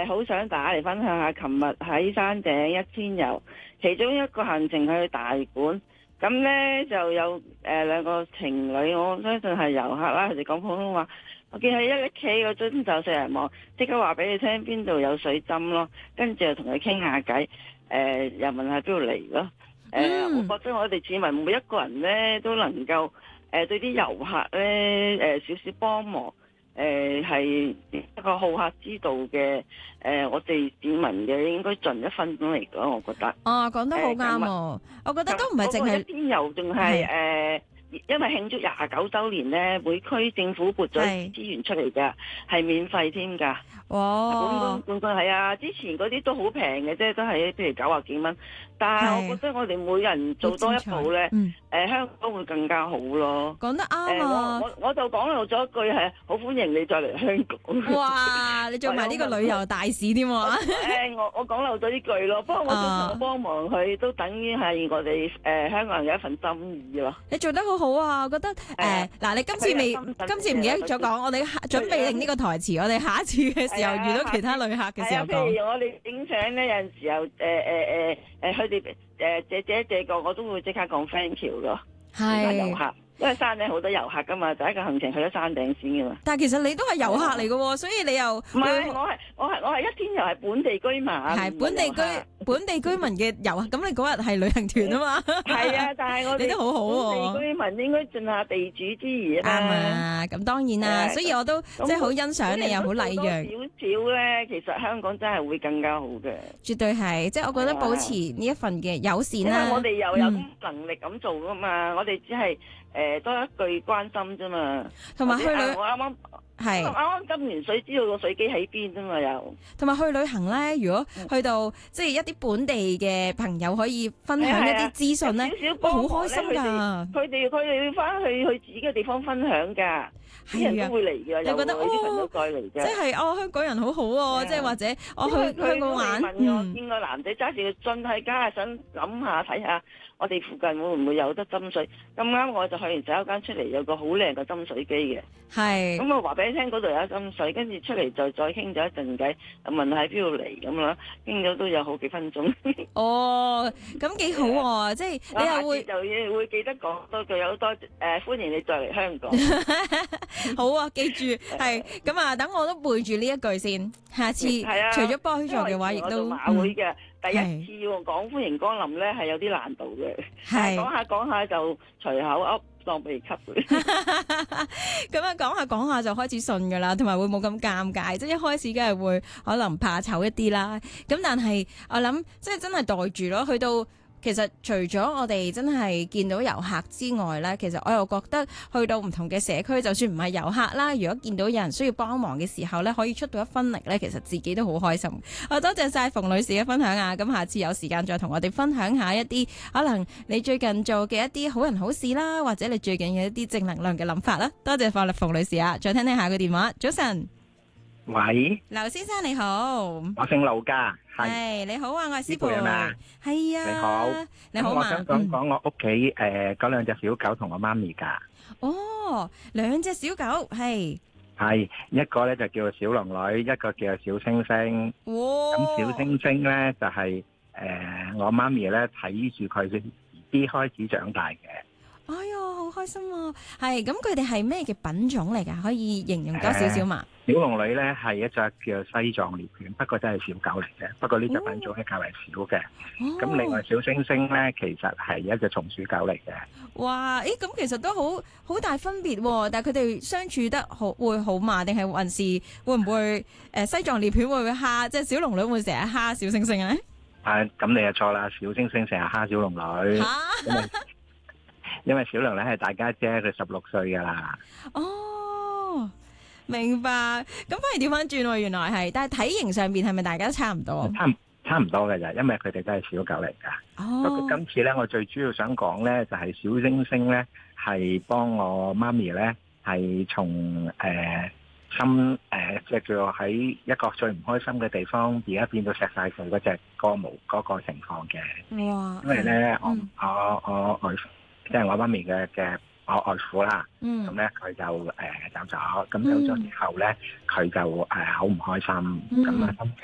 好想打嚟分享下，琴日喺山頂一天遊，其中一個行程去大館，咁呢就有兩個情侶，我相信係遊客啦，佢哋講普通話。我見佢一拎起個樽就四人望，即刻話俾你聽邊度有水浸咯，跟住就同佢傾下偈，又問下邊度嚟咯。我覺得我哋市民每一個人呢都能夠對啲遊客呢少少幫忙，係一個好客之道嘅我哋市民嘅應該盡一分鐘嚟講，我覺得。 哦，講得好啱喎！我覺得都唔係淨係一天遊，仲係因為慶祝29週年呢，每區政府撥咗資源出嚟㗎，係免費添㗎。 哇！ 半個係啊，之前嗰啲都好平嘅啫，都係譬如90幾蚊。但係我覺得我哋每人做多一步呢，香港會更加好咯。 講得啱啊！ 我就講漏咗一句係好歡迎你再嚟香港。 哇！你做埋呢個旅遊大使添喎！ 我講漏咗呢句咯，不過我想同幫忙佢，都等於係我哋香港人嘅一份心意咯。 你做得好好啊！我覺得嗱，你今次唔記得咗講，我哋準備定呢個台詞，我哋下一次嘅時候遇到其他旅客嘅時候講。 譬如我哋影相咧，有陣時候佢哋借個，我都會即刻講 thank you 咯。係遊客，因為山頂好多遊客噶嘛，第一個行程去咗山頂先噶嘛。 但係其實你都係遊客嚟嘅喎，所以你又唔係我係一天遊係本地居民， 係本地居民嘅遊客。咁你嗰日係旅行團啊嘛？ 係啊，但係我哋你都好好喎。 本地居民應該盡下地主之誼啊。 啱啊，咁當然啦，所以我都即係好欣賞你又好禮讓。 少少咧，其實香港真係會更加好嘅。絕對係，即係我覺得保持呢一份嘅友善啦。 因為我哋又有能力咁做噶嘛，我哋只係多一句關心啫嘛。同埋去旅，我啱啱浸完水，知道個水機喺邊啫嘛又。同埋去旅行咧，如果去到即係一啲本地嘅朋友可以分享一啲資訊咧，好開心㗎。佢哋要翻去自己嘅地方分享㗎。啲人都會嚟嘅，又覺得啲朋友再嚟嘅，即係香港人好好喎，即係或者我去香港玩，見個男仔揸住個樽喺街，想諗下睇下我哋附近會唔會有得斟水。咁啱我就去完洗手間出嚟，有個好靚嘅斟水機嘅，係咁我話俾你聽嗰度有得斟水，跟住出嚟就再傾咗一陣偈，問喺邊度嚟咁啦，傾咗都有好幾分鐘。哦，咁幾好喎！即係你又會記得講多句，有好多歡迎你再嚟香港。好啊，記住係咁啊！等我都背住呢一句先，下次除咗幫助嘅話，亦都馬會嘅第一次要講歡迎光臨咧，係有啲難度嘅。係講下就隨口噏當鼻吸嘅。咁啊，講下就開始順噶啦，同埋會冇咁尷尬。即係一開始梗係會可能怕醜一啲啦。咁但係我諗，即係真係袋住咯，去到。其實除咗我哋真係見到遊客之外咧，其實我又覺得去到唔同嘅社區，就算唔係遊客啦，如果見到有人需要幫忙嘅時候咧，可以出到一分力咧，其實自己都好開心。多謝晒馮女士嘅分享啊！咁下次有時間再同我哋分享下一啲可能你最近做嘅一啲好人好事啦，或者你最近嘅一啲正能量嘅諗法啦。多謝馮女士啊！再聽下個電話。早晨， 喂， 劉先生你好， 我姓劉噶。 係你好啊，我係師傅。 係嘛？ 係啊， 你好， 你好嘛？ 我想講我屋企嗰兩隻小狗同我媽咪噶。 哦，兩隻小狗係一個咧就叫做小龍女，一個叫做小星星。咁小星星咧就係我媽咪咧睇住佢啲 B 開始長大嘅。 哎呀，好開心啊！係咁，佢哋係咩嘅品種嚟㗎？可以形容多少少嘛？ 小龍女咧係一隻叫做西藏獵犬，不過真係小狗嚟嘅。不過呢隻品種咧較為少嘅。咁另外小星星咧，其實係一隻松鼠狗嚟嘅。 哇！咁其實都好大分別喎。但係佢哋相處得會好嘛？定係還是會唔會西藏獵犬會唔會蝦？即係小龍女會成日蝦小星星咧？ 咁你就錯啦！小星星成日蝦小龍女。因為小龍女係大家姐，佢16歲噶啦。哦，明白。咁反而調翻轉喎，原來係，但係體型上邊係咪大家都差唔多？差唔多嘅咋，因為佢哋都係小狗嚟噶。哦。今次咧，我最主要想講咧，就係小星星咧，係幫我媽咪咧，係從心即係叫做喺一個最唔開心嘅地方，而家變到錫晒佢嗰隻歌毛嗰個情況嘅。哇！因為咧，我即係我媽咪嘅我外父啦，咁咧佢就走咗，咁走咗之後咧，佢就好唔開心，咁啊心